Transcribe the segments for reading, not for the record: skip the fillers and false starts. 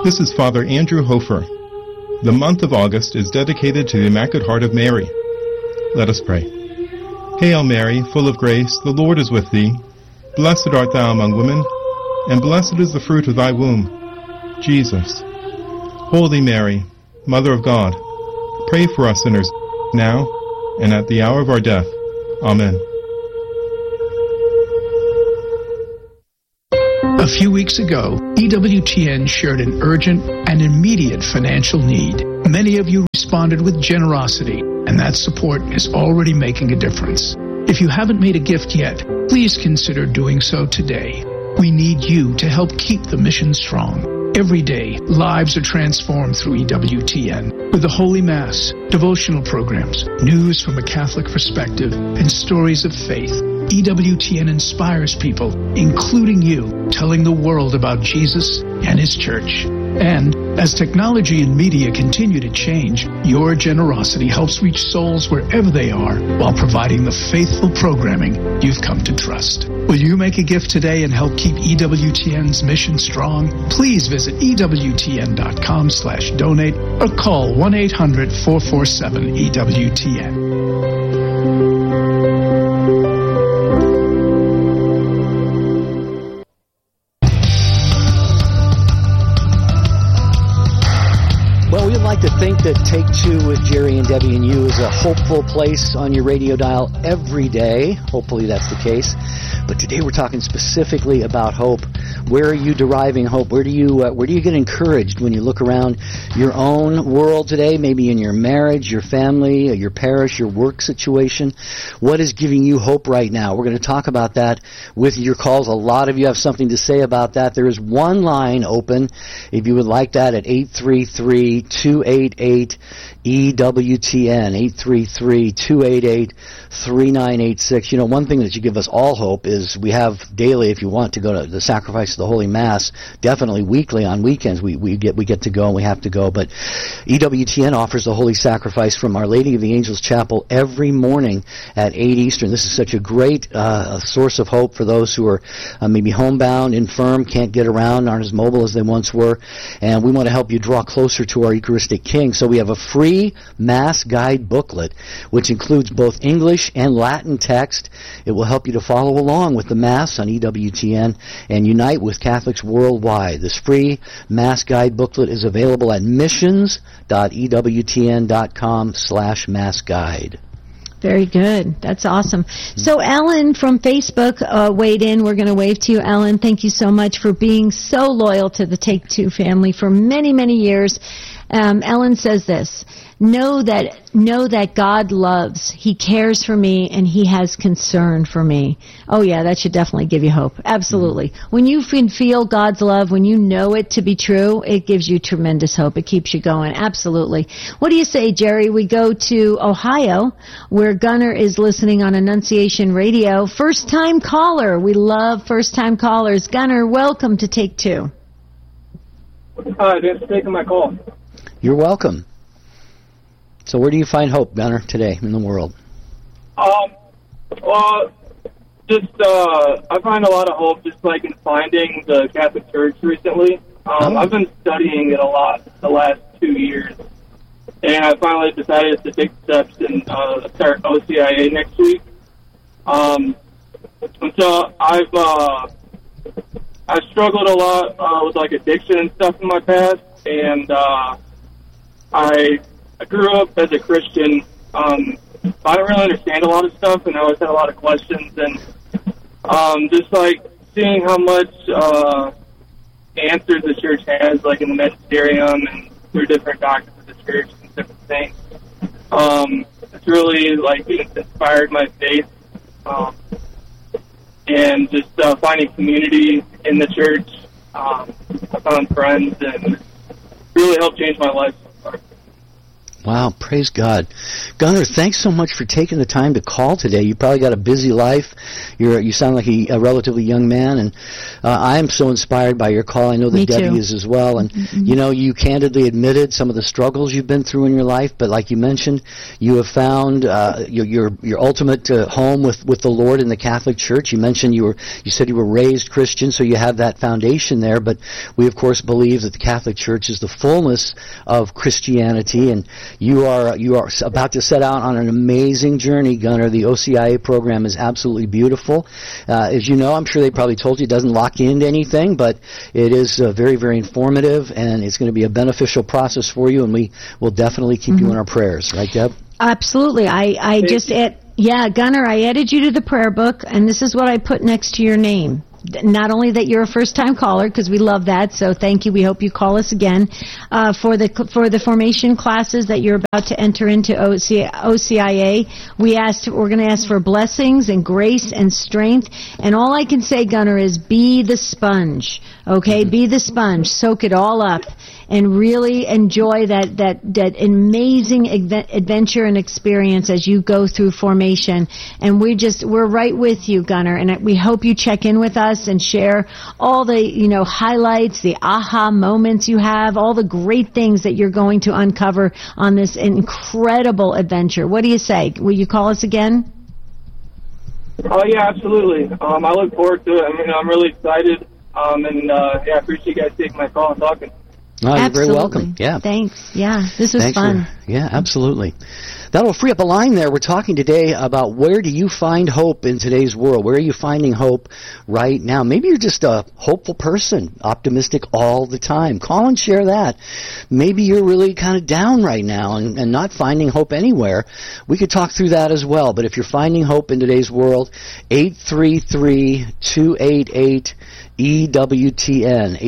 This is Father Andrew Hofer. The month of August is dedicated to the Immaculate Heart of Mary. Let us pray. Hail Mary, full of grace, the Lord is with thee. Blessed art thou among women, and blessed is the fruit of thy womb, Jesus. Holy Mary, Mother of God, pray for us sinners, now and at the hour of our death. Amen. A few weeks ago, EWTN shared an urgent and immediate financial need. Many of you responded with generosity, and that support is already making a difference. If you haven't made a gift yet, please consider doing so today. We need you to help keep the mission strong. Every day, lives are transformed through EWTN with the Holy Mass, devotional programs, news from a Catholic perspective, and stories of faith. EWTN inspires people, including you, telling the world about Jesus and His Church. And as technology and media continue to change, your generosity helps reach souls wherever they are while providing the faithful programming you've come to trust. Will you make a gift today and help keep EWTN's mission strong? Please visit EWTN.com/donate or call 1-800-447-EWTN. To think that Take Two with Jerry and Debbie and you is a hopeful place on your radio dial every day. Hopefully that's the case. But today we're talking specifically about hope. Where are you deriving hope? Where do you get encouraged when you look around your own world today? Maybe in your marriage, your family, your parish, your work situation. What is giving you hope right now? We're going to talk about that with your calls. A lot of you have something to say about that. There is one line open if you would like that at 833-288-EWTN, 833-288-3986. You know, one thing that should give us all hope is we have daily, if you want to go to the sacrifice of the Holy Mass, definitely weekly on weekends we get to go and we have to go. But EWTN offers the Holy Sacrifice from Our Lady of the Angels Chapel every morning at 8 Eastern. This is such a great source of hope for those who are maybe homebound, infirm, can't get around, aren't as mobile as they once were. And we want to help you draw closer to our Eucharistic King. So we have a free Mass guide booklet, which includes both English and Latin text. It will help you to follow along with the Mass on EWTN and unite with Catholics worldwide. This free Mass guide booklet is available at missions.ewtn.com/massguide. Very good. That's awesome. So Ellen from Facebook weighed in. We're going to wave to you, Ellen. Thank you so much for being so loyal to the Take Two family for many, many years. Ellen says this: Know that God loves, He cares for me, and He has concern for me. Oh yeah, that should definitely give you hope. Absolutely. When you can feel God's love, when you know it to be true, it gives you tremendous hope. It keeps you going. Absolutely. What do you say, Jerry? We go to Ohio, where Gunnar is listening on Annunciation Radio. First-time caller. We love first-time callers. Gunnar, welcome to Take Two. Hi, thanks for taking my call. You're welcome. So where do you find hope, Gunnar, today in the world? Well, I find a lot of hope just like in finding the Catholic Church recently. I've been studying it a lot the last 2 years, and I finally decided to take steps and start OCIA next week. And so I've struggled a lot with like addiction and stuff in my past, and I grew up as a Christian. I don't really understand a lot of stuff, and I always had a lot of questions. And just like seeing how much answers the church has, like in the magisterium and through different doctrines of the church and different things, it's really like inspired my faith. And just finding community in the church. I found friends, and really helped change my life. Wow, praise God. Gunnar, thanks so much for taking the time to call today. You probably got a busy life. You sound like a relatively young man, and I am so inspired by your call. I know that Debbie is as well. And, you candidly admitted some of the struggles you've been through in your life, but like you mentioned, you have found your ultimate home with the Lord in the Catholic Church. You mentioned you said you were raised Christian, so you have that foundation there, but we, of course, believe that the Catholic Church is the fullness of Christianity, and you are about to set out on an amazing journey, Gunnar. The OCIA program is absolutely beautiful. As you know, I'm sure they probably told you it doesn't lock you into anything, but it is very, very informative, and it's going to be a beneficial process for you, and we will definitely keep you in our prayers. Right, Deb? Absolutely. Gunnar, I added you to the prayer book, and this is what I put next to your name. Not only that you're a first-time caller, because we love that, so thank you. We hope you call us again for the formation classes that you're about to enter into OCIA. We're going to ask for blessings and grace and strength. And all I can say, Gunnar, is be the sponge. Okay, be the sponge. Soak it all up and really enjoy that amazing adventure and experience as you go through formation. And we're right with you, Gunnar, and we hope you check in with us and share all the, highlights, the aha moments you have, all the great things that you're going to uncover on this incredible adventure. What do you say? Will you call us again? Oh, yeah, absolutely. I look forward to it. I'm really excited. I appreciate you guys taking my call and talking. Oh, you're very welcome. Yeah. Thanks. Yeah, this was fun. Yeah, absolutely. That'll free up a line there. We're talking today about where do you find hope in today's world? Where are you finding hope right now? Maybe you're just a hopeful person, optimistic all the time. Call and share that. Maybe you're really kind of down right now and not finding hope anywhere. We could talk through that as well. But if you're finding hope in today's world, 833-288 EWTN,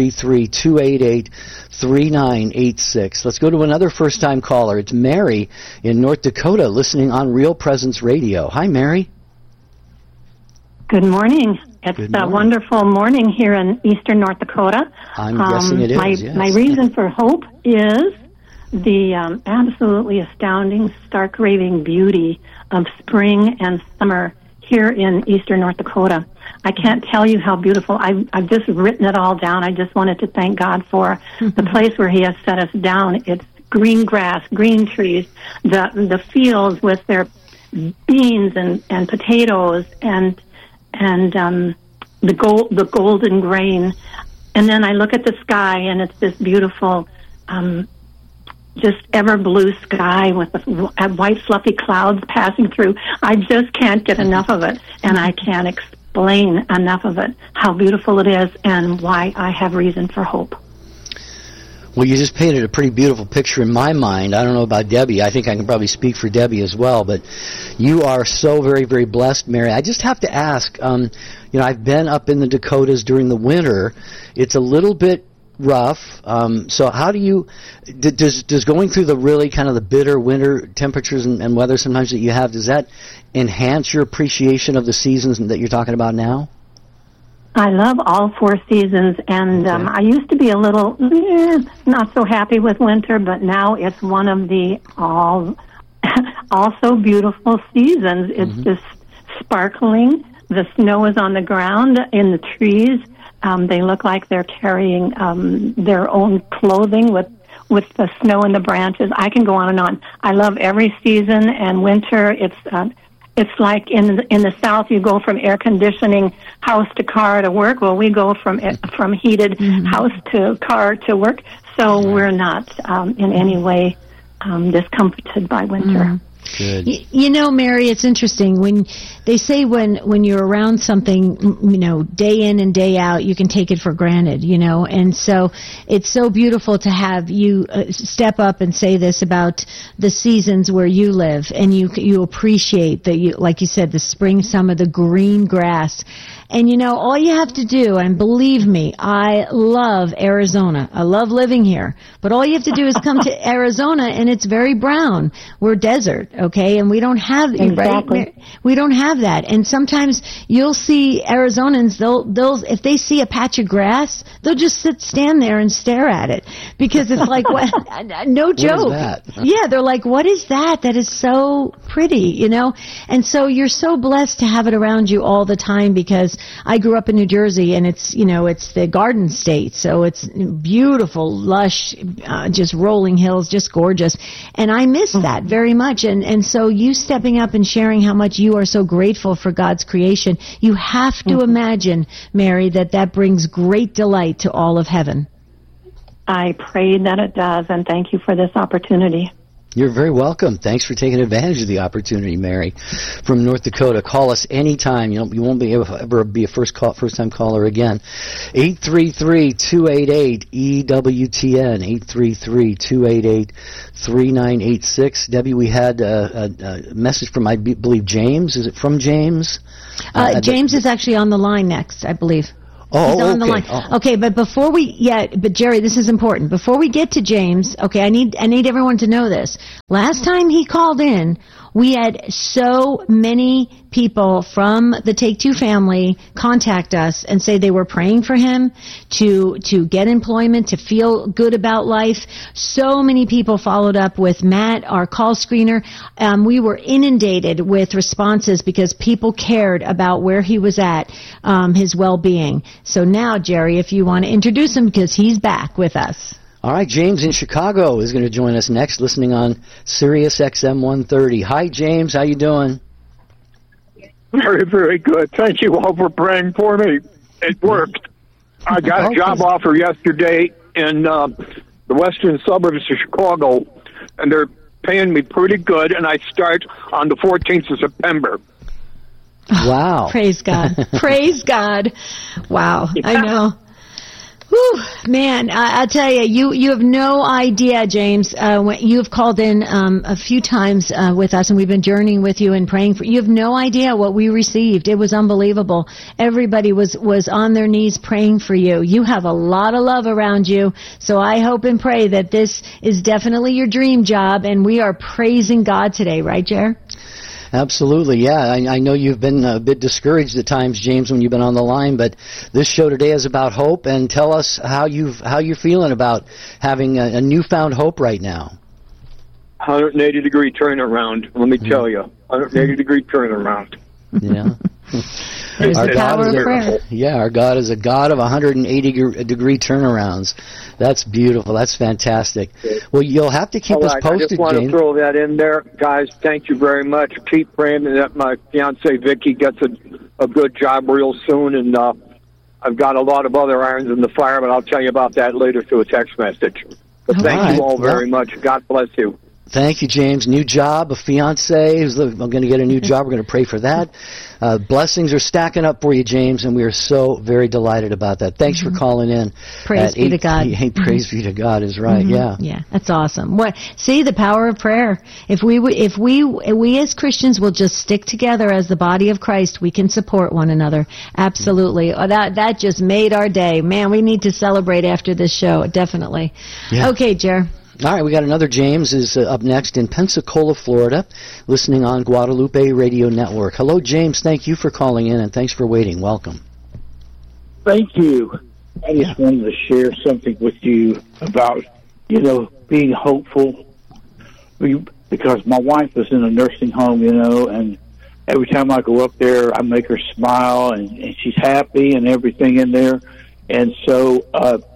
833-288-3986. Let's go to another first-time caller. It's Mary in North Dakota listening on Real Presence Radio. Hi, Mary. Good morning. It's a wonderful morning here in eastern North Dakota. I'm guessing it is, yes. My reason for hope is the absolutely astounding, stark, raving beauty of spring and summer here in eastern North Dakota. I can't tell you how beautiful. I've just written it all down. I just wanted to thank God for the place where He has set us down. It's green grass, green trees, the fields with their beans and potatoes and the golden grain. And then I look at the sky, and it's this beautiful, just ever blue sky with white fluffy clouds passing through. I just can't get enough of it, and I can't explain enough of it, how beautiful it is and why I have reason for hope. Well, you just painted a pretty beautiful picture in my mind. I don't know about Debbie. I think I can probably speak for Debbie as well, but you are so very, very blessed, Mary. I just have to ask, I've been up in the Dakotas during the winter. It's a little bit rough. So how do you, does going through the really kind of the bitter winter temperatures and weather sometimes that you have, does that enhance your appreciation of the seasons that you're talking about now? I love all four seasons, and I used to be a little not so happy with winter, but now it's one of the also beautiful seasons. It's just sparkling. The snow is on the ground in the trees. They look like they're carrying their own clothing with the snow in the branches. I can go on and on. I love every season, and winter, it's like in the South, you go from air conditioning house to car to work. Well, we go from heated house to car to work. So we're not in any way discomforted by winter. Good. Mary, it's interesting when they say when you're around something, day in and day out, you can take it for granted, and so it's so beautiful to have you step up and say this about the seasons where you live, and you appreciate like you said, the spring, summer, the green grass. And all you have to do, and believe me, I love Arizona. I love living here. But all you have to do is come to Arizona, and it's very brown. We're desert. okay? And we don't have, Exactly. right? We don't have that. And sometimes you'll see Arizonans, they'll if they see a patch of grass, they'll just stand there and stare at it because it's like, what? No joke. What is that? Yeah, they're like, what is that? That is so pretty, you know? And so you're so blessed to have it around you all the time because I grew up in New Jersey and it's, you know, it's the Garden State. So it's beautiful, lush, just rolling hills, just gorgeous. And I miss that very much. And so you stepping up and sharing how much you are so grateful for God's creation, you have to imagine, Mary, that brings great delight to all of heaven. I pray that it does, and thank you for this opportunity. You're very welcome. Thanks for taking advantage of the opportunity, Mary, from North Dakota. Call us anytime. You won't be able to ever be a first-time caller again. 833-288-EWTN, 833-288-3986. Debbie, we had a message from, I believe, James. Is it from James? James is actually on the line next, I believe. Oh, He's on the okay. line. Okay, but before but Jerry, this is important. Before we get to James, okay, I need everyone to know this. Last time he called in, we had so many people from the Take Two family contact us and say they were praying for him to get employment, to feel good about life. So many people followed up with Matt, our call screener. We were inundated with responses because people cared about where he was at, his well-being. So now, Jerry, if you want to introduce him because he's back with us. All right, James in Chicago is going to join us next, listening on Sirius XM 130. Hi, James. How you doing? Very, very good. Thank you all for praying for me. It worked. I got a job offer yesterday in the western suburbs of Chicago, and they're paying me pretty good, and I start on the 14th of September. Wow. Praise God. Praise God. Wow. Yeah. I know. Whew, man, I'll tell you have no idea, James, when you've called in a few times with us, and we've been journeying with you and praying for you. You have no idea what we received. It was unbelievable. Everybody was on their knees praying for you. You have a lot of love around you, so I hope and pray that this is definitely your dream job, and we are praising God today, right, Jer? Absolutely, yeah. I know you've been a bit discouraged at times, James, when you've been on the line, but this show today is about hope. And tell us how you're feeling about having a newfound hope right now. 180-degree turnaround. Let me tell you, 180-degree turnaround. Yeah. There's the power of prayer. Yeah, our God is a God of 180-degree turnarounds. That's beautiful. That's fantastic. Well, you'll have to keep us posted, I just want James. to throw that in there. Guys, thank you very much. Keep praying that my fiancée, Vicki, gets a good job real soon. And I've got a lot of other irons in the fire, but I'll tell you about that later through a text message. But thank you all very much. God bless you. Thank you, James. New job, a fiancé who's going to get a new job. We're going to pray for that. Blessings are stacking up for you, James, and we are so very delighted about that. Thanks for calling in. Praise be to God. Praise be to God is right. Yeah. Yeah, that's awesome. See the power of prayer. If we as Christians will just stick together as the body of Christ, we can support one another. Absolutely. That just made our day. Man, we need to celebrate after this show. Definitely. Yeah. Okay, Jer. All right, we got another James is up next in Pensacola, Florida, listening on Guadalupe Radio Network. Hello, James. Thank you for calling in, and thanks for waiting. Welcome. Thank you. I just wanted to share something with you about, being hopeful. Because my wife is in a nursing home, and every time I go up there, I make her smile, and she's happy and everything in there. And so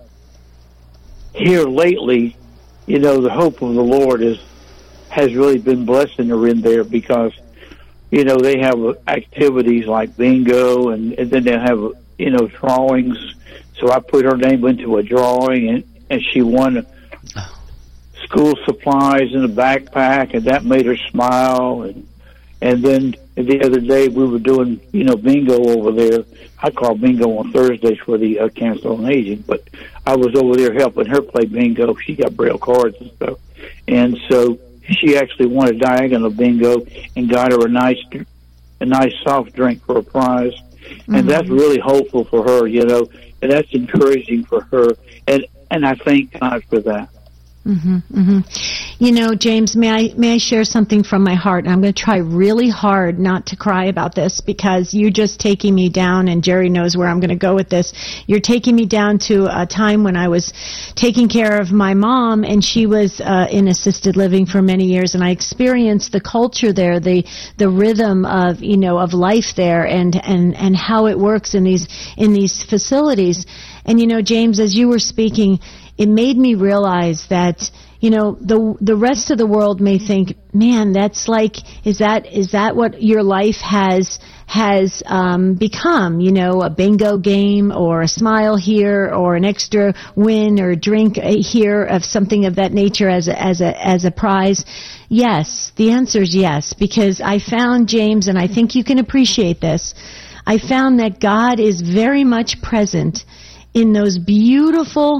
here lately, the hope of the Lord has really been blessing her in there because, they have activities like bingo and then they have, drawings. So I put her name into a drawing and she won school supplies in a backpack, and that made her smile. And then the other day we were doing, bingo over there. I call bingo on Thursdays for the Council on Aging, but I was over there helping her play bingo. She got Braille cards and stuff. And so she actually won a diagonal bingo and got her a nice soft drink for a prize. And that's really hopeful for her, and that's encouraging for her. And I thank God for that. You know, James, may I share something from my heart? And I'm going to try really hard not to cry about this, because you're just taking me down, and Jerry knows where I'm going to go with this. You're taking me down to a time when I was taking care of my mom, and she was in assisted living for many years, and I experienced the culture there, the rhythm of, you know, of life there, and how it works in these facilities. And, you know, James, as you were speaking, it made me realize that, you know, the rest of the world may think, man, that's like, is that what your life has become? You know, a bingo game, or a smile here, or an extra win or drink here of something of that nature as a prize. Yes, the answer is yes, because I found, James, and I think you can appreciate this, I found that God is very much present in those beautiful,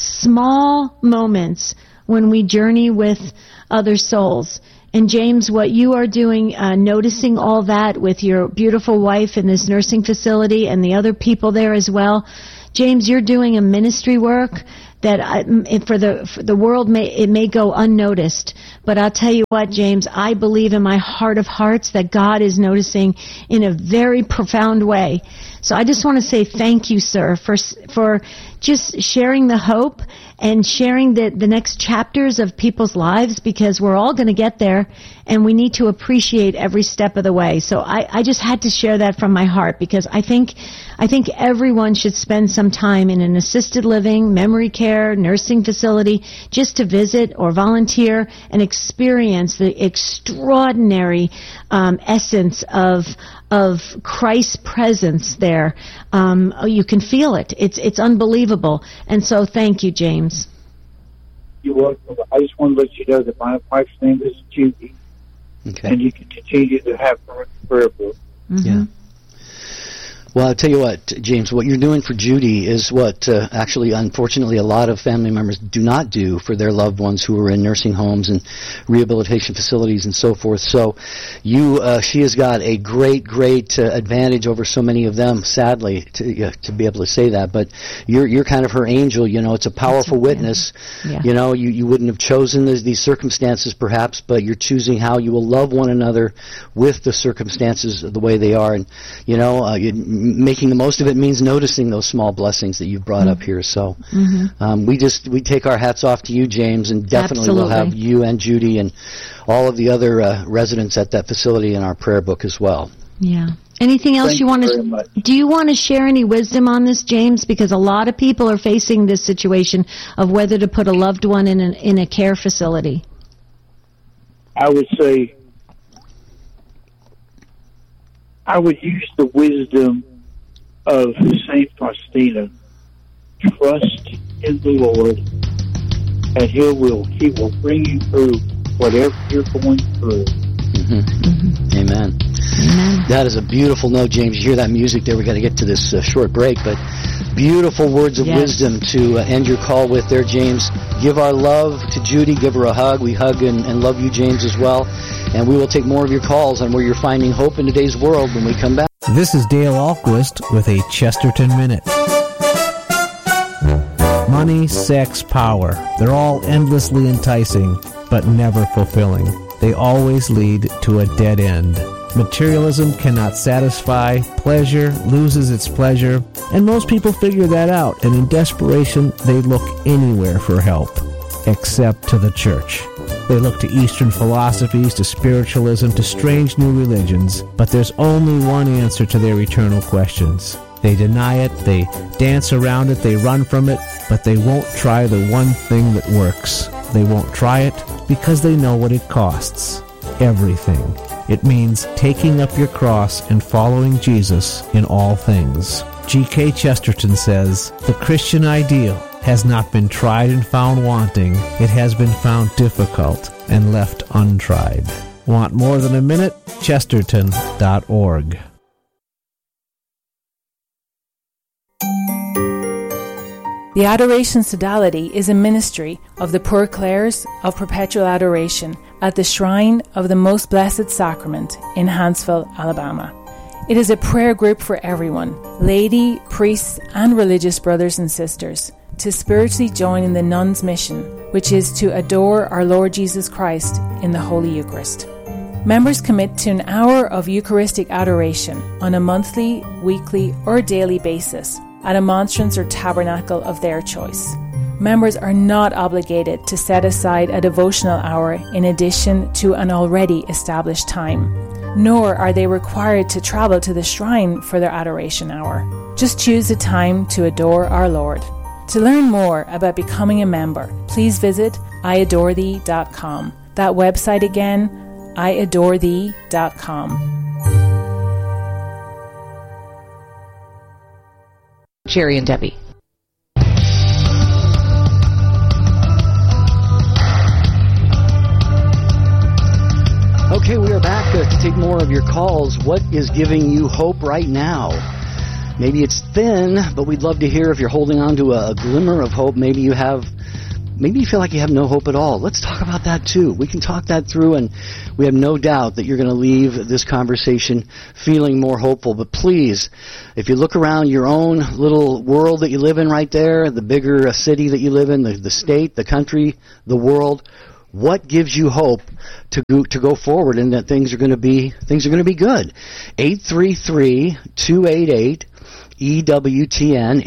small moments when we journey with other souls. And James, what you are doing, noticing all that with your beautiful wife in this nursing facility and the other people there as well, James, you're doing a ministry work that for the world may go unnoticed. But I'll tell you what, James, I believe in my heart of hearts that God is noticing in a very profound way. So I just want to say thank you, sir, for just sharing the hope and sharing the next chapters of people's lives, because we're all going to get there, and we need to appreciate every step of the way. So I just had to share that from my heart, because I think everyone should spend some time in an assisted living, memory care, nursing facility, just to visit or volunteer and experience the extraordinary essence of Christ's presence there. You can feel it. It's unbelievable. And so thank you, James. You're welcome. I just want to let you know that my wife's name is Judy. Okay. And you can continue to have her in the prayer book. Yeah. Well, I'll tell you what, James, what you're doing for Judy is what actually, unfortunately, a lot of family members do not do for their loved ones who are in nursing homes and rehabilitation facilities and so forth. So she has got a great advantage over so many of them, sadly, to be able to say that. But you're kind of her angel, you know. It's a powerful witness. Yeah. You know, you wouldn't have chosen these circumstances, perhaps, but you're choosing how you will love one another with the circumstances the way they are. And, you know, making the most of it means noticing those small blessings that you've brought up here. So we take our hats off to you, James, and definitely we'll have you and Judy and all of the other residents at that facility in our prayer book as well. Yeah. Anything else you want to? Do you want to share any wisdom on this, James? Because a lot of people are facing this situation of whether to put a loved one in a care facility. I would say I would use the wisdom of St. Faustina. Trust in the Lord, and He will bring you through whatever you're going through. Amen. That is a beautiful note, James. You hear that music there? We got to get to this short break, but beautiful words of wisdom to end your call with there, James. Give our love to Judy. Give her a hug. We hug and love you, James, as well. And we will take more of your calls on where you're finding hope in today's world when we come back. This is Dale Ahlquist with a Chesterton Minute. Money, sex, power. They're all endlessly enticing, but never fulfilling. They always lead to a dead end. Materialism cannot satisfy, pleasure loses its pleasure, and most people figure that out, and in desperation, they look anywhere for help, except to the church. They look to Eastern philosophies, to spiritualism, to strange new religions, but there's only one answer to their eternal questions. They deny it, they dance around it, they run from it, but they won't try the one thing that works. They won't try it because they know what it costs. Everything. It means taking up your cross and following Jesus in all things. G.K. Chesterton says, "The Christian ideal has not been tried and found wanting. It has been found difficult and left untried." Want more than a minute? Chesterton.org. The Adoration Sodality is a ministry of the Poor Clares of Perpetual Adoration at the Shrine of the Most Blessed Sacrament in Huntsville, Alabama. It is a prayer group for everyone, laity, priests, and religious brothers and sisters, to spiritually join in the nuns' mission which is to adore our Lord Jesus Christ in the Holy Eucharist. Members commit to an hour of Eucharistic adoration on a monthly, weekly, or daily basis at a monstrance or tabernacle of their choice. Members are not obligated to set aside a devotional hour in addition to an already established time, nor are they required to travel to the shrine for their adoration hour. Just choose a time to adore our Lord. To learn more about becoming a member, please visit iadorethee.com. That website again, iadorethee.com. Jerry and Debbie. Okay, we are back to take more of your calls. What is giving you hope right now? Maybe it's thin, but we'd love to hear if you're holding on to a glimmer of hope. Maybe you feel like you have no hope at all. Let's talk about that too. We can talk that through, and we have no doubt that you're going to leave this conversation feeling more hopeful. But please, if you look around your own little world that you live in right there, the bigger city that you live in, the state, the country, the world, what gives you hope to go forward and that things are going to be good? 833-288-EWTN,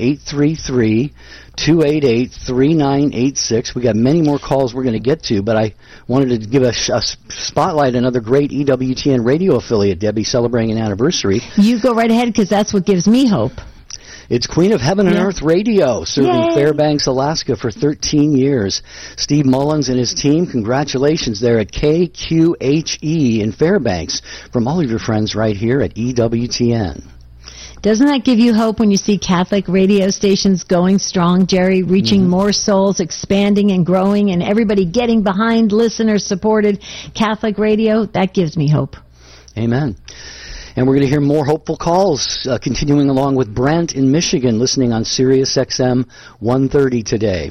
833-288-3986. We got many more calls we're going to get to, but I wanted to give a spotlight another great EWTN radio affiliate, Debbie, celebrating an anniversary. You go right ahead, because that's what gives me hope. It's Queen of Heaven and Earth Radio, serving Fairbanks, Alaska for 13 years. Steve Mullins and his team, congratulations there at KQHE in Fairbanks from all of your friends right here at EWTN. Doesn't that give you hope when you see Catholic radio stations going strong, Jerry, reaching more souls, expanding and growing, and everybody getting behind listener-supported Catholic radio? That gives me hope. Amen. And we're going to hear more hopeful calls, continuing along with Brent in Michigan, listening on Sirius XM 130 today.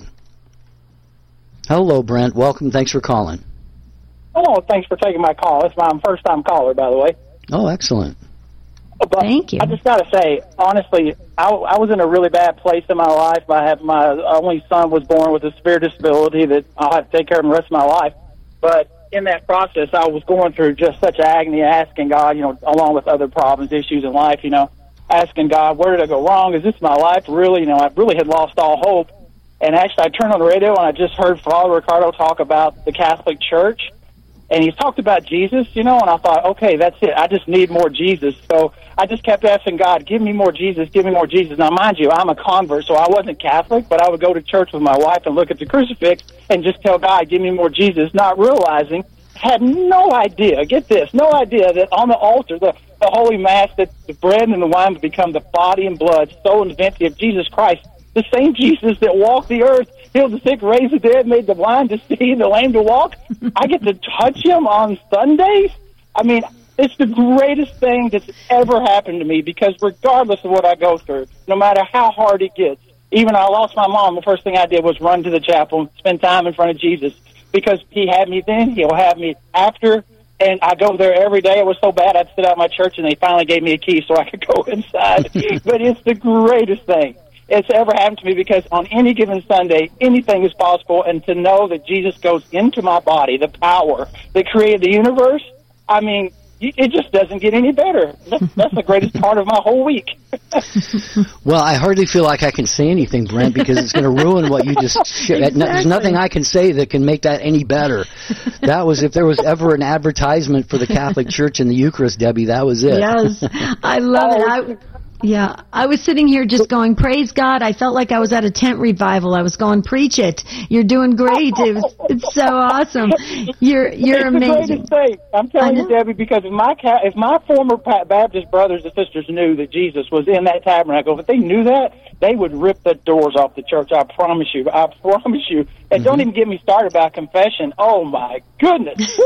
Hello, Brent. Welcome. Thanks for calling. Oh, thanks for taking my call. It's my first-time caller, by the way. Oh, excellent. But thank you. I just got to say, honestly, I was in a really bad place in my life. My only son was born with a severe disability that I'll have to take care of the rest of my life. But in that process, I was going through just such agony, asking God, along with other problems, issues in life, asking God, where did I go wrong? Is this my life? Really, I really had lost all hope. And actually, I turned on the radio and I just heard Father Ricardo talk about the Catholic Church. And he talked about Jesus, and I thought, okay, that's it. I just need more Jesus. So I just kept asking God, give me more Jesus, give me more Jesus. Now, mind you, I'm a convert, so I wasn't Catholic, but I would go to church with my wife and look at the crucifix and just tell God, give me more Jesus, not realizing, had no idea, get this, no idea that on the altar, the Holy Mass, that the bread and the wine would become the body and blood, soul and divinity of Jesus Christ, the same Jesus that walked the earth, healed the sick, raised the dead, made the blind to see, the lame to walk. I get to touch him on Sundays. I mean, it's the greatest thing that's ever happened to me, because regardless of what I go through, no matter how hard it gets, even I lost my mom, the first thing I did was run to the chapel and spend time in front of Jesus, because he had me then, he'll have me after, and I go there every day. It was so bad I'd sit out my church, and they finally gave me a key so I could go inside. But it's the greatest thing it's ever happened to me, because on any given Sunday, anything is possible, and to know that Jesus goes into my body, the power that created the universe, I mean, it just doesn't get any better. That's the greatest part of my whole week. Well, I hardly feel like I can say anything, Brent, because it's going to ruin what you just shared. Exactly. There's nothing I can say that can make that any better. That was, if there was ever an advertisement for the Catholic Church and the Eucharist, Debbie, that was it. Yes, I love it. I was sitting here just going, praise God. I felt like I was at a tent revival. I was going, preach it. You're doing great. It's so awesome. You're amazing. The greatest thing. I'm telling you, Debbie, because if my former Baptist brothers and sisters knew that Jesus was in that tabernacle, if they knew that, they would rip the doors off the church. I promise you. And don't even get me started about confession. Oh, my goodness.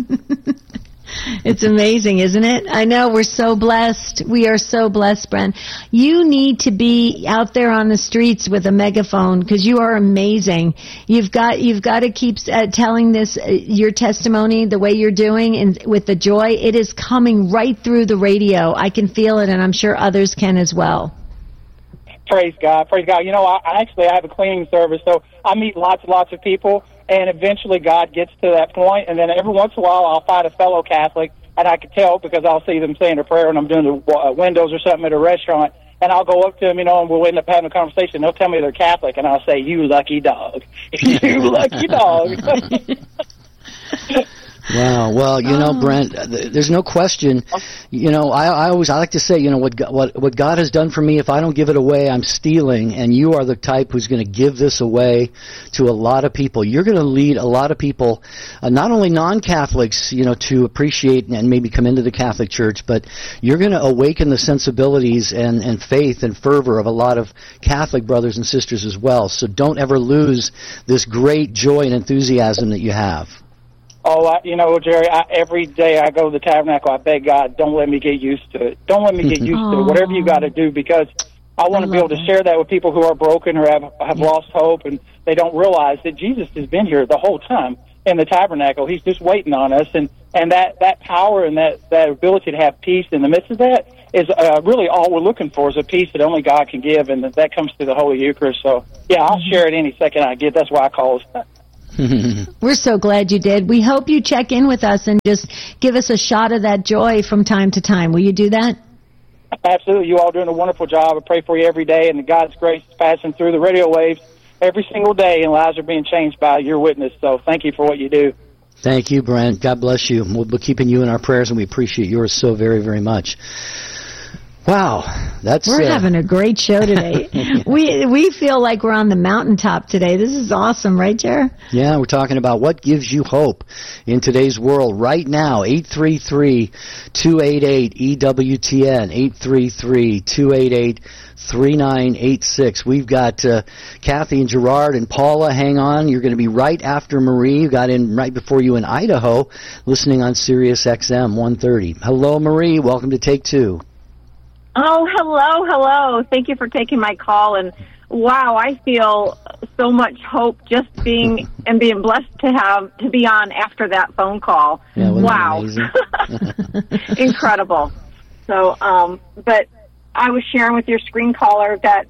It's amazing, isn't it? I know, we're so blessed. We are so blessed, Brent. You need to be out there on the streets with a megaphone, because you are amazing. You've got to keep telling this, your testimony, the way you're doing, and with the joy. It is coming right through the radio. I can feel it, and I'm sure others can as well. Praise God. Praise God. You know, I have a cleaning service, so I meet lots and lots of people, and eventually God gets to that point, and then every once in a while I'll find a fellow Catholic, and I can tell because I'll see them saying a prayer when I'm doing the windows or something at a restaurant, and I'll go up to them, you know, and we'll end up having a conversation. They'll tell me they're Catholic, and I'll say, "You lucky dog. You lucky dog." Wow. Well, you know, Brent, there's no question. You know, I like to say, you know, what God has done for me, if I don't give it away, I'm stealing, and you are the type who's going to give this away to a lot of people. You're going to lead a lot of people, not only non-Catholics, you know, to appreciate and maybe come into the Catholic Church, but you're going to awaken the sensibilities and faith and fervor of a lot of Catholic brothers and sisters as well. So don't ever lose this great joy and enthusiasm that you have. Oh, you know, Jerry, every day I go to the tabernacle, I beg God, don't let me get used to it. Don't let me get used to it. Whatever you got to do, because I want to be able to share that with people who are broken or have lost hope, and they don't realize that Jesus has been here the whole time in the tabernacle. He's just waiting on us, and that power and that ability to have peace in the midst of that is really all we're looking for, is a peace that only God can give, and that comes through the Holy Eucharist. So, yeah, I'll share it any second I get. That's why I call it. We're so glad you did. We hope you check in with us and just give us a shot of that joy from time to time. Will you do that? Absolutely. You all doing a wonderful job. I pray for you every day, and God's grace is passing through the radio waves every single day, and lives are being changed by your witness. So thank you for what you do. Thank you, Brent. God bless you. We'll be keeping you in our prayers, and we appreciate yours so very, very much. Wow, we're having a great show today. we feel like we're on the mountaintop today. This is awesome, right, Jer? Yeah, we're talking about what gives you hope in today's world right now. 833-288-EWTN, 833-288-3986. We've got Kathy and Gerard and Paula. Hang on, you're going to be right after Marie. You got in right before you in Idaho, listening on Sirius XM 130. Hello, Marie. Welcome to Take Two. Oh, hello. Thank you for taking my call. And wow, I feel so much hope just being blessed to be on after that phone call. Yeah, wow. Incredible. So, but I was sharing with your screen caller that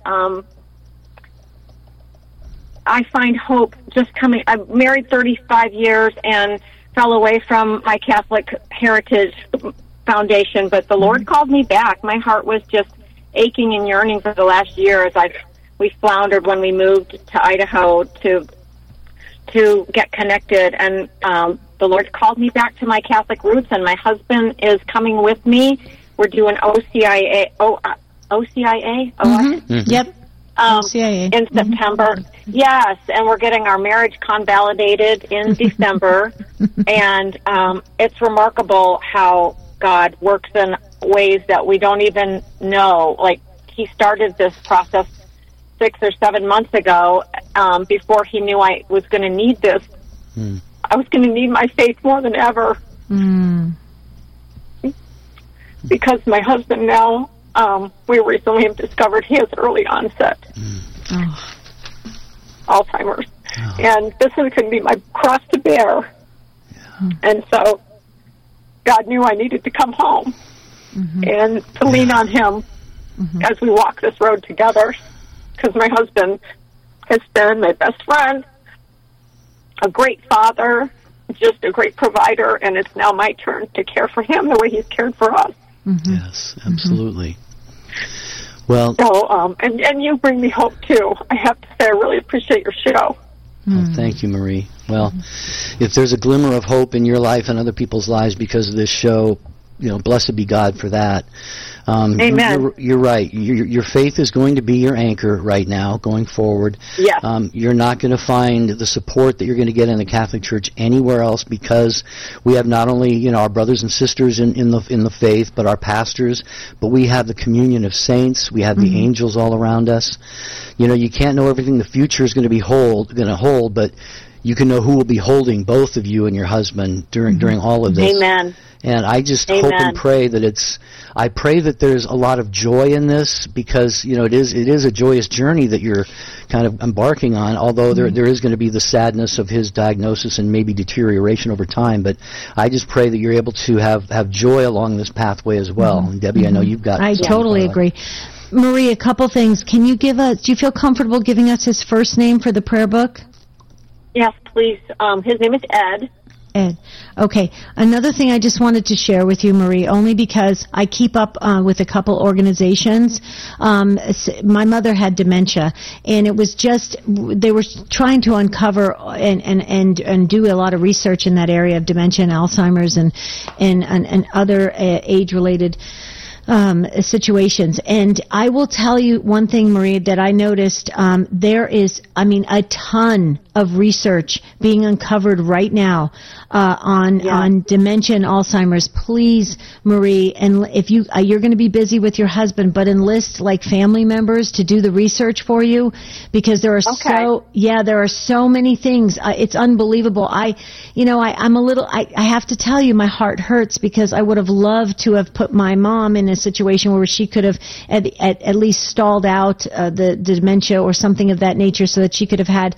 I find hope just coming. I'm married 35 years and fell away from my Catholic heritage foundation, but the Lord called me back. My heart was just aching and yearning for the last year as we floundered when we moved to Idaho to get connected, and the Lord called me back to my Catholic roots, and my husband is coming with me. We're doing OCIA. Mm-hmm. Yep. OCIA. In September. Yes, and we're getting our marriage convalidated in December, and it's remarkable how God works in ways that we don't even know. Like, he started this process 6 or 7 months ago, before he knew I was going to need this. I was going to need my faith more than ever. Because my husband now, we recently have discovered he has early onset Alzheimer's. And this is going to be my cross to bear. And so God knew I needed to come home and to lean on him as we walk this road together, because my husband has been my best friend, a great father, just a great provider, and it's now my turn to care for him the way he's cared for us. Yes, absolutely. Well, so, and you bring me hope too. I have to say, I really appreciate your show. Oh, thank you, Marie. Well, if there's a glimmer of hope in your life and other people's lives because of this show, you know, blessed be God for that. Amen. You're right. Your faith is going to be your anchor right now, going forward. Yes. You're not going to find the support that you're going to get in the Catholic Church anywhere else, because we have not only, you know, our brothers and sisters in the faith, but our pastors. But we have the communion of saints. We have the angels all around us. You know, you can't know everything the future is going to hold, but you can know who will be holding both of you and your husband during all of this. Amen. And I just hope and pray that I pray that there's a lot of joy in this, because, you know, it is a joyous journey that you're kind of embarking on, although there is going to be the sadness of his diagnosis and maybe deterioration over time. But I just pray that you're able to have joy along this pathway as well. And Debbie, I know you've got... I totally agree. Marie, a couple things. Can you do you feel comfortable giving us his first name for the prayer book? Yes, please. His name is Ed. Ed. Okay. Another thing I just wanted to share with you, Marie, only because I keep up with a couple organizations. My mother had dementia, and it was just, they were trying to uncover and do a lot of research in that area of dementia and Alzheimer's and other age-related situations. And I will tell you one thing, Marie, that I noticed. There is, a ton of research being uncovered right now on dementia and Alzheimer's. Please, Marie, and if you're going to be busy with your husband, but enlist like family members to do the research for you, because there are there are so many things. It's unbelievable. I have to tell you, my heart hurts because I would have loved to have put my mom in a situation where she could have at least stalled out the dementia or something of that nature, so that she could have had,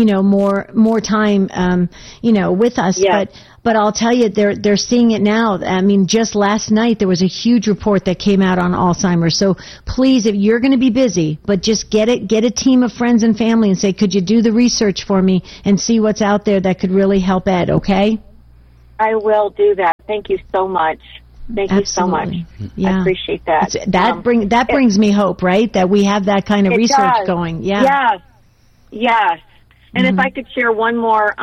more time, with us. Yeah. But I'll tell you, they're seeing it now. Just last night there was a huge report that came out on Alzheimer's. So please, if you're going to be busy, but just get a team of friends and family and say, could you do the research for me and see what's out there that could really help Ed, okay? I will do that. Thank you so much. Thank you so much. Yeah. I appreciate that. That brings me hope, right? That we have that kind of research going. Yeah. Yes. And if I could share one more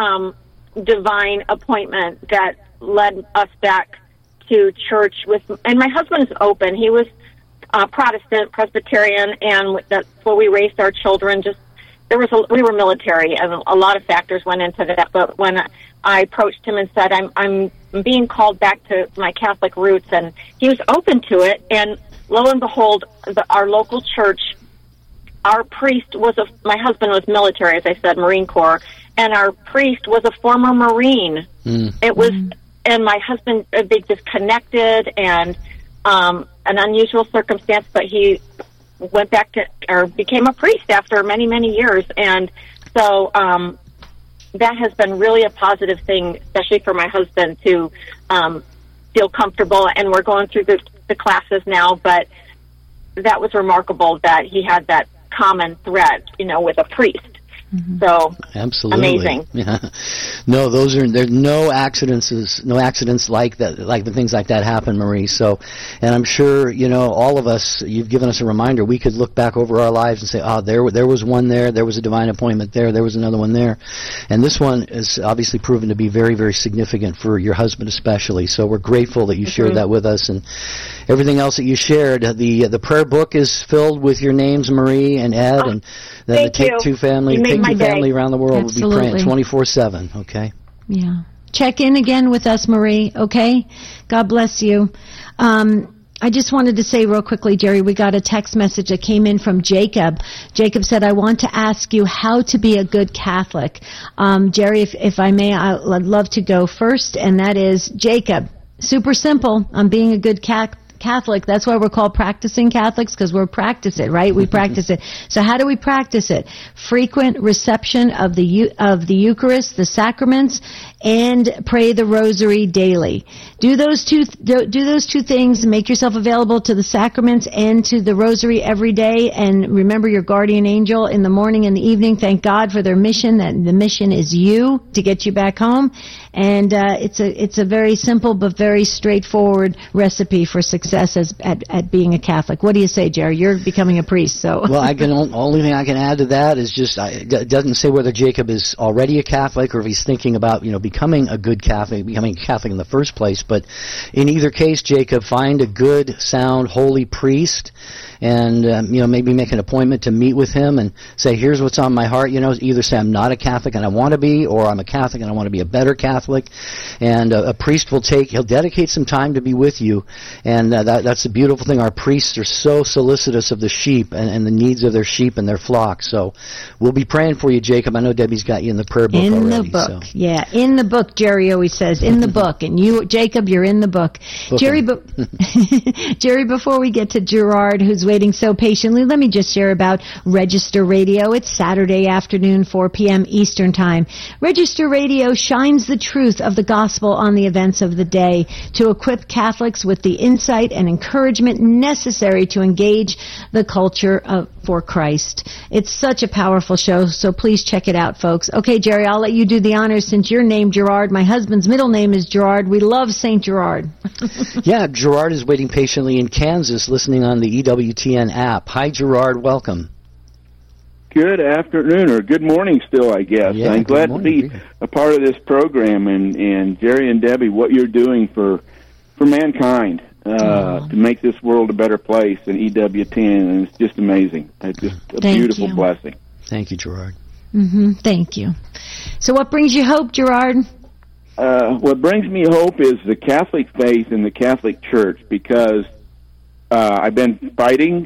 divine appointment that led us back to church and my husband is open. He was Protestant, Presbyterian, and that's where we raised our children. We were military, and a lot of factors went into that. But when I approached him and said, I'm being called back to my Catholic roots, and he was open to it. And lo and behold, our local church, our priest my husband was military, as I said, Marine Corps, and our priest was a former Marine. It was, and my husband, they just connected, and an unusual circumstance, but he went back or became a priest after many, many years. And so that has been really a positive thing, especially for my husband to feel comfortable. And we're going through the classes now, but that was remarkable that he had that common thread, with a priest. So absolutely amazing. Yeah. No, there's no accidents like that, like the things like that happen, Marie. So, and I'm sure all of us, you've given us a reminder. We could look back over our lives and say, there was one there was a divine appointment there was another one there, and this one is obviously proven to be very, very significant for your husband especially. So we're grateful that you shared that with us, and everything else that you shared. The prayer book is filled with your names, Marie and Ed, and the Take Two family. Family around the world will be praying 24/7, okay? Yeah. Check in again with us, Marie, okay? God bless you. I just wanted to say real quickly, Jerry, we got a text message that came in from Jacob. Jacob said, I want to ask you how to be a good Catholic. Jerry, if I may, I'd love to go first, and that is, Jacob, super simple on being a good Catholic. That's why we're called practicing Catholics, because we practice it, right? We practice it. So how do we practice it? Frequent reception of the Eucharist, the sacraments, and pray the Rosary daily. Do those two things. Make yourself available to the sacraments and to the Rosary every day. And remember your guardian angel in the morning and the evening. Thank God for their mission. That the mission is you, to get you back home. And it's a very simple but very straightforward recipe for success at being a Catholic. What do you say, Jerry? You're becoming a priest, so. Well, only thing I can add to that is just it doesn't say whether Jacob is already a Catholic or if he's thinking about becoming a good Catholic, becoming a Catholic in the first place. But in either case, Jacob, find a good, sound, holy priest, and maybe make an appointment to meet with him and say, here's what's on my heart. Either say I'm not a Catholic and I want to be, or I'm a Catholic and I want to be a better Catholic. And a priest he'll dedicate some time to be with you, and that's the beautiful thing. Our priests are so solicitous of the sheep and the needs of their sheep and their flock. So we'll be praying for you, Jacob. I know Debbie's got you in the prayer book already. In the book, yeah, in the book. Jerry always says, in the book, and you, Jacob, you're in the book. Jerry, Jerry, before we get to Gerard, who's waiting so patiently, let me just share about Register Radio. It's Saturday afternoon, 4 p.m. Eastern Time. Register Radio shines the truth of the gospel on the events of the day to equip Catholics with the insight insight and encouragement necessary to engage the culture for Christ. It's such a powerful show, so please check it out, folks. Okay, Jerry, I'll let you do the honors since you're named Gerard. My husband's middle name is Gerard. We love St. Gerard. Yeah, Gerard is waiting patiently in Kansas, listening on the EWTN app. Hi, Gerard. Welcome. Good afternoon, or good morning still, I guess. Yeah, I'm glad to be a part of this program, and Jerry and Debbie, what you're doing for mankind to make this world a better place in EWTN, and it's just amazing. It's just a beautiful blessing. Thank you, Gerard. Thank you. So what brings you hope, Gerard? What brings me hope is the Catholic faith and the Catholic Church, because I've been fighting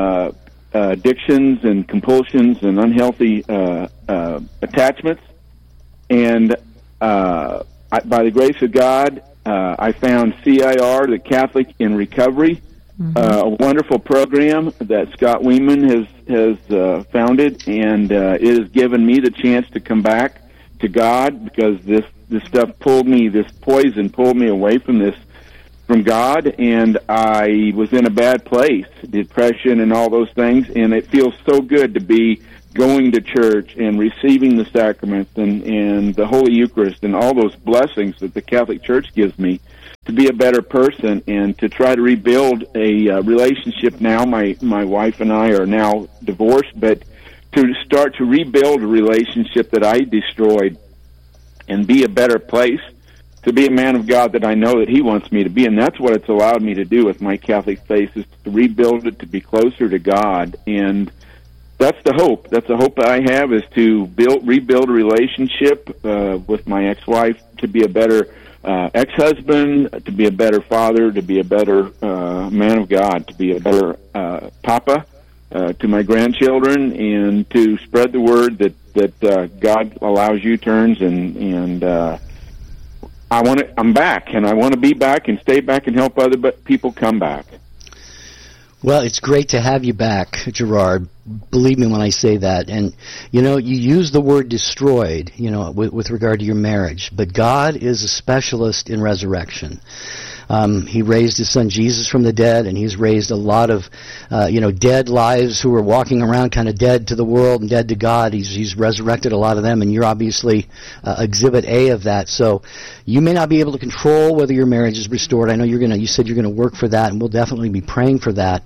addictions and compulsions and unhealthy attachments, and by the grace of God, I found CIR, the Catholic in Recovery, a wonderful program that Scott Weeman has founded, and it has given me the chance to come back to God, because this stuff this poison pulled me away from God, and I was in a bad place, depression and all those things, and it feels so good to be going to church and receiving the sacraments and the Holy Eucharist and all those blessings that the Catholic Church gives me to be a better person and to try to rebuild a relationship. Now my wife and I are now divorced, but to start to rebuild a relationship that I destroyed and be a better place, to be a man of God that I know that He wants me to be. And that's what it's allowed me to do with my Catholic faith, is to rebuild it, to be closer to God. And that's the hope. That's the hope that I have, is to rebuild a relationship with my ex-wife, to be a better ex-husband, to be a better father, to be a better man of God, to be a better papa to my grandchildren, and to spread the word that God allows U-turns, and I'm back, and I want to be back and stay back and help other people come back. Well, it's great to have you back, Gerard. Believe me when I say that. And, you use the word destroyed, with regard to your marriage. But God is a specialist in resurrection. He raised His Son Jesus from the dead, and He's raised a lot of, dead lives who were walking around kind of dead to the world and dead to God. He's resurrected a lot of them, and you're obviously exhibit A of that. So you may not be able to control whether your marriage is restored. I know you said you're going to work for that, and we'll definitely be praying for that.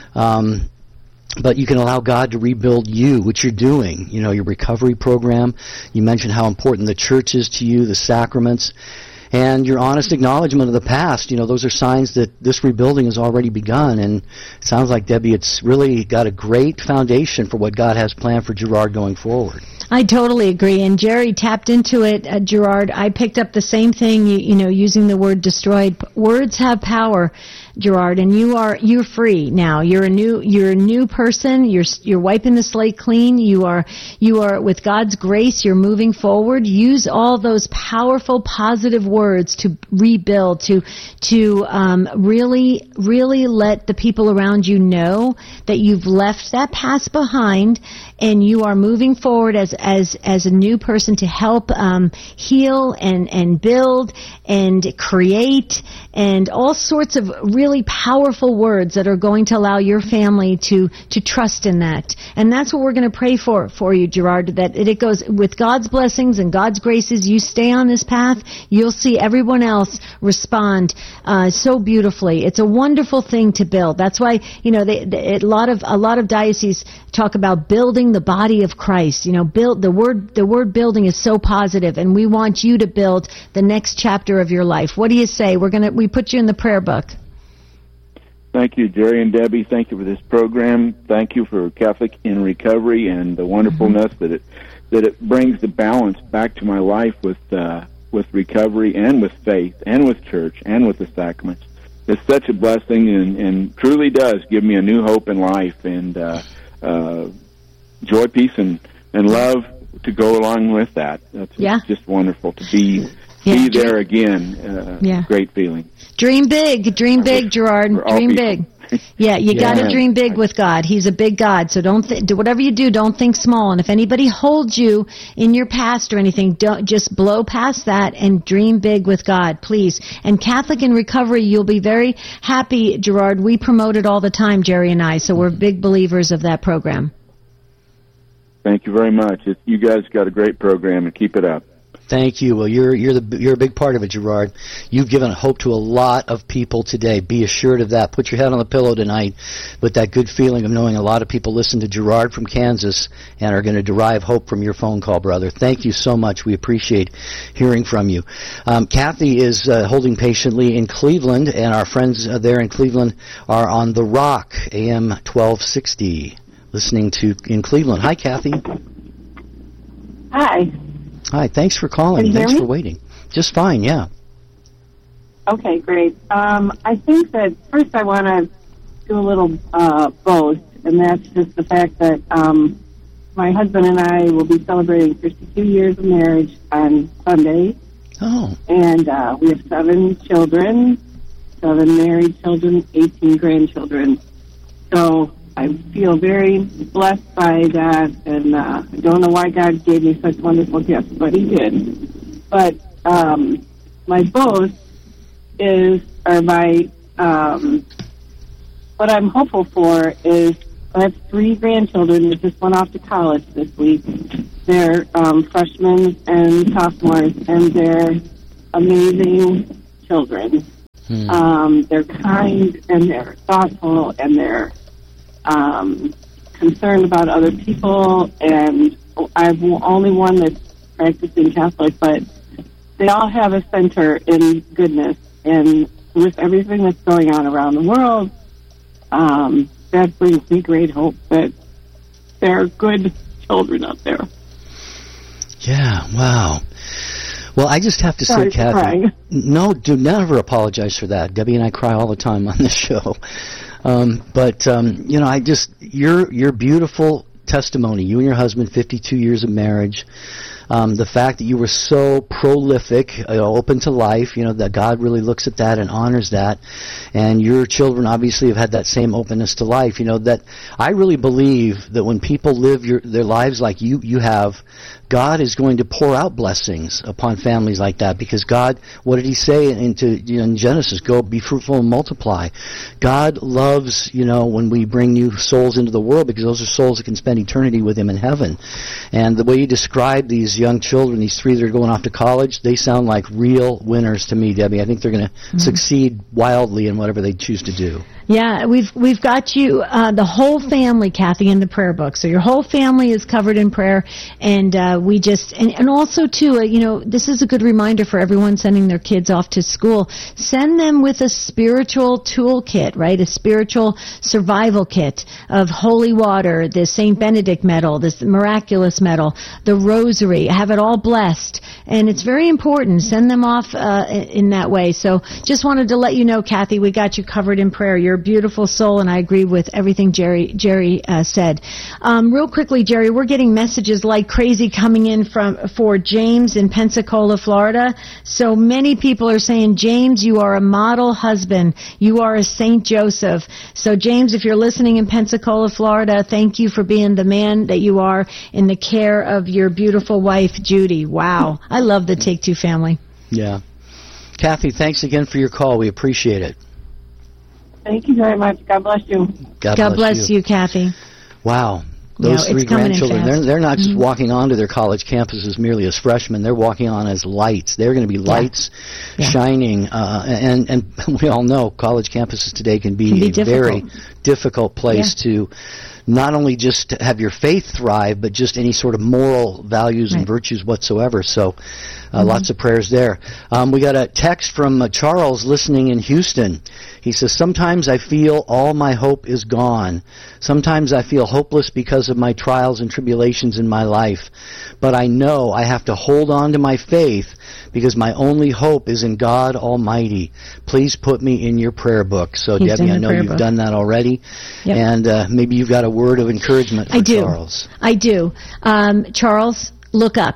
But you can allow God to rebuild you, which you're doing. Your recovery program. You mentioned how important the church is to you, the sacraments. And your honest acknowledgement of the past, those are signs that this rebuilding has already begun. And it sounds like, Debbie, it's really got a great foundation for what God has planned for Gerard going forward. I totally agree. And Jerry tapped into it, Gerard. I picked up the same thing, using the word destroyed. Words have power, Gerard, and you're free now. You're a new person. You're wiping the slate clean. You are with God's grace, you're moving forward. Use all those powerful, positive words to rebuild, to really, really let the people around you know that you've left that past behind, and you are moving forward as a new person to help heal and build and create, and all sorts of really powerful words that are going to allow your family to trust in that. And that's what we're going to pray for you, Gerard, that it goes with God's blessings and God's graces. You stay on this path, you'll see everyone else respond so beautifully. It's a wonderful thing to build. That's why, a lot of dioceses talk about building the body of Christ. Build the word building is so positive, and we want you to build the next chapter of your life. What do you say? We put you in the prayer book. Thank you, Jerry and Debbie. Thank you for this program. Thank you for Catholic in Recovery and the wonderfulness that it brings the balance back to my life with recovery and with faith and with church and with the sacraments. It's such a blessing and truly does give me a new hope in life, and joy, peace, and love to go along with that. It's just wonderful to be there again. Great feeling. Dream big, Gerard. Dream big. Yeah, you got to dream big with God. He's a big God, so don't do whatever you do. Don't think small. And if anybody holds you in your past or anything, don't just blow past that and dream big with God, please. And Catholic in Recovery, you'll be very happy, Gerard. We promote it all the time, Jerry and I. So we're big believers of that program. Thank you very much. You guys got a great program, and keep it up. Thank you. Well, you're a big part of it, Gerard. You've given hope to a lot of people today. Be assured of that. Put your head on the pillow tonight with that good feeling of knowing a lot of people listen to Gerard from Kansas and are going to derive hope from your phone call, brother. Thank you so much. We appreciate hearing from you. Kathy is holding patiently in Cleveland, and our friends there in Cleveland are on The Rock, AM 1260, listening to in Cleveland. Hi, Kathy. Hi. Hi, thanks for calling. Can you hear Thanks me? for waiting. Just fine, yeah. Okay, great. I think that first I want to do a little boast, and that's just the fact that my husband and I will be celebrating 52 years of marriage on Sunday. Oh. And we have 7 children, 7 married children, 18 grandchildren. So I feel very blessed by that, and I don't know why God gave me such wonderful gifts, but He did. But my boast is, or my, what I'm hopeful for is I have 3 grandchildren that just went off to college this week. They're freshmen and sophomores, and they're amazing children. They're kind, and they're thoughtful, and they're concerned about other people, and I've only one that's practicing Catholic, but they all have a center in goodness, and with everything that's going on around the world, that brings me great hope that there are good children out there. Yeah, wow. Well, I just have to Sorry say, Kathy, crying. no, do never apologize for that. Debbie and I cry all the time on this show. But you know, your beautiful testimony, you and your husband, 52 years of marriage, the fact that you were so prolific, open to life, you know, that God really looks at that and honors that, and your children obviously have had that same openness to life, you know, that I really believe that when people live their lives like you have, God is going to pour out blessings upon families like that, because God, what did He say in Genesis? Go, be fruitful and multiply. God loves, you know, when we bring new souls into the world, because those are souls that can spend eternity with Him in heaven. And the way you describe these young children, these 3 that are going off to college, they sound like real winners to me, Debbie. I think they're going to succeed wildly in whatever they choose to do. Yeah, we've got you, the whole family, Kathy, in the prayer book. So your whole family is covered in prayer, and we just, and also too, you know, this is a good reminder for everyone sending their kids off to school. Send them with a spiritual toolkit, right? A spiritual survival kit of holy water, the St. Benedict medal, this miraculous medal, the rosary. Have it all blessed, and it's very important. Send them off in that way. So just wanted to let you know, Kathy, we got you covered in prayer. You're a beautiful soul, and I agree with everything Jerry said. Real quickly, Jerry, we're getting messages like crazy coming in for James in Pensacola, Florida. So many people are saying, James, you are a model husband. You are a Saint Joseph. So James, if you're listening in Pensacola, Florida, thank you for being the man that you are in the care of your beautiful wife, Judy. Wow. I love the Take-Two family. Yeah. Kathy, thanks again for your call. We appreciate it. Thank you very much. God bless you. God bless you, Kathy. Wow. Those 3 grandchildren, they're not just Mm-hmm. walking onto their college campuses merely as freshmen. They're walking on as lights. They're going to be lights shining. And we all know college campuses today can be a very difficult place to not only just have your faith thrive, but just any sort of moral values and virtues whatsoever. So lots of prayers there. We got a text from Charles listening in Houston. He says, sometimes I feel all my hope is gone. Sometimes I feel hopeless because of my trials and tribulations in my life. But I know I have to hold on to my faith because my only hope is in God Almighty. Please put me in your prayer book. So, Debbie, I know you've done that already. Yep. And maybe you've got a word of encouragement for Charles. I do. Charles, look up.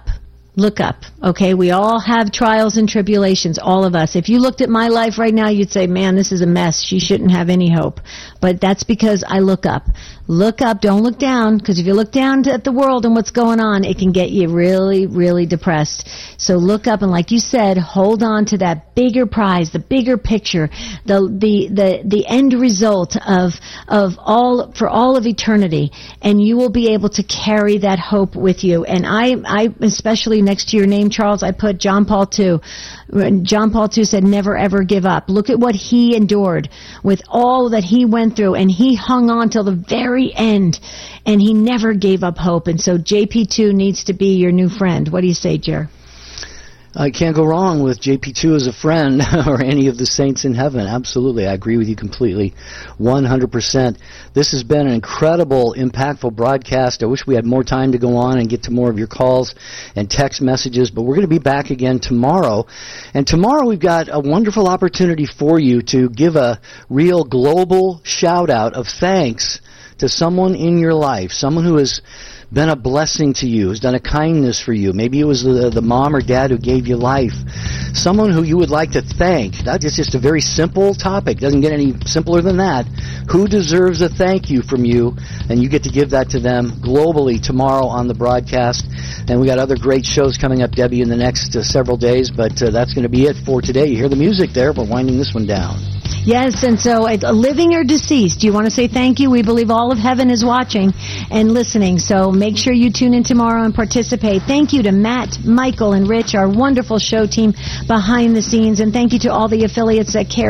Look up, okay? We all have trials and tribulations, all of us. If you looked at my life right now, you'd say, man, this is a mess. She shouldn't have any hope. But that's because I look up. Look up, don't look down, because if you look down at the world and what's going on, it can get you really, really depressed. So look up, and like you said, hold on to that bigger prize, the bigger picture, the end result of all of eternity, and you will be able to carry that hope with you. And I especially next to your name, Charles, I put John Paul II. John Paul II said, never ever give up. Look at what he endured with all that he went through, and he hung on till the very end, and he never gave up hope. And so JP2 needs to be your new friend. What do you say, Jer? I can't go wrong with JP2 as a friend or any of the saints in heaven. Absolutely. I agree with you completely. 100%. This has been an incredible, impactful broadcast. I wish we had more time to go on and get to more of your calls and text messages, but we're going to be back again tomorrow. And tomorrow we've got a wonderful opportunity for you to give a real global shout-out of thanks to someone in your life, someone who has been a blessing to you, has done a kindness for you. Maybe it was the mom or dad who gave you life. Someone who you would like to thank. That's just a very simple topic. Doesn't get any simpler than that. Who deserves a thank you from you? And you get to give that to them globally tomorrow on the broadcast. And we got other great shows coming up, Debbie, in the next several days. But that's going to be it for today. You hear the music there. We're winding this one down. Yes, and so living or deceased, do you want to say thank you? We believe all of heaven is watching and listening, so make sure you tune in tomorrow and participate. Thank you to Matt, Michael, and Rich, our wonderful show team behind the scenes, and thank you to all the affiliates that carry